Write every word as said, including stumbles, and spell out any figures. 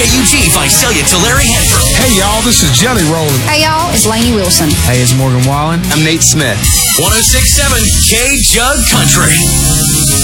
U G, Visalia, Tulare, Hanford. Hey, y'all, this is Jelly Roll. Hey, y'all, it's Lainey Wilson. Hey, it's Morgan Wallen. I'm Nate Smith. one oh six point seven K Jug Country.